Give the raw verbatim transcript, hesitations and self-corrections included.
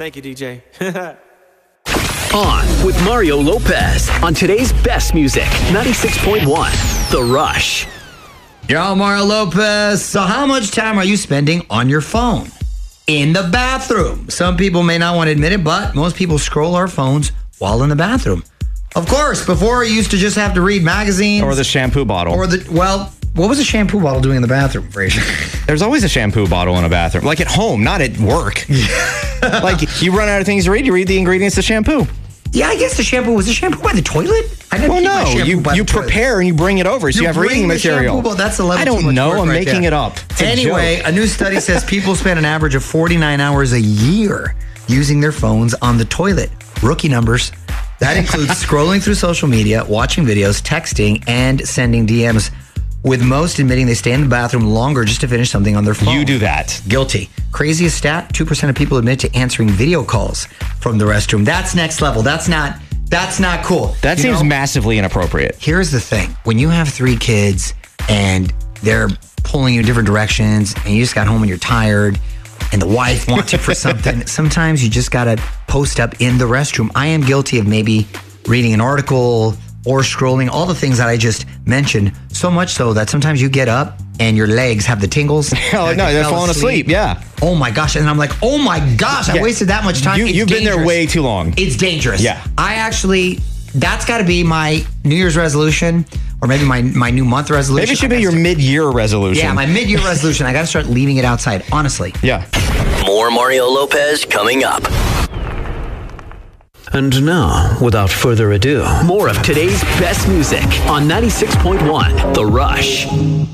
Thank you, D J. On with Mario Lopez on today's best music, ninety-six point one, The Rush. Yo, Mario Lopez. So how much time are you spending on your phone? In the bathroom. Some people may not want to admit it, but most people scroll our phones while in the bathroom. Of course, before you used to just have to read magazines. Or the shampoo bottle. Or the, well, what was a shampoo bottle doing in the bathroom, Frazier? There's always a shampoo bottle in a bathroom. Like at home, not at work. Like you run out of things to read, you read the ingredients of shampoo. Yeah, I guess the shampoo, was the shampoo by the toilet? I didn't well, keep my no, shampoo you, by you the toilet. prepare and you bring it over, so you, You have bring reading the material. shampoo, well, that's a level I too don't much know, work I'm right making there. it up. It's a Anyway, joke. a new study says people spend an average of forty-nine hours a year using their phones on the toilet. Rookie numbers. That includes scrolling through social media, watching videos, texting, and sending D Ms, with most admitting they stay in the bathroom longer just to finish something on their phone. You do that. Guilty. Craziest stat, two percent of people admit to answering video calls from the restroom. That's next level. That's not, that's not cool. That You seems know? massively inappropriate. Here's the thing. When you have three kids and they're pulling you in different directions and you just got home and you're tired and the wife wants you for something, sometimes you just got to post up in the restroom. I am guilty of maybe reading an article or scrolling, all the things that I just mentioned, so much so that sometimes you get up and your legs have the tingles. Oh, like no, you they're fell falling asleep. Yeah. Oh my gosh. And I'm like, oh my gosh, I Yeah. wasted that much time. You, It's you've been there dangerous. way too long. It's dangerous. Yeah. I actually, that's got to be my New Year's resolution, or maybe my, my new month resolution. Maybe it should I be your gotta start- mid-year resolution. Yeah, my mid-year resolution. I got to start leaving it outside, honestly. Yeah. More Mario Lopez coming up. And now, without further ado, more of today's best music on ninety-six point one, The Rush.